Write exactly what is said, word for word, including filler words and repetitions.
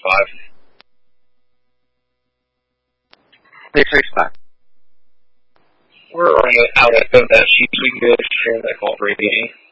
five. Six six five. We're running out of that sheet. We can go share that call for A B A.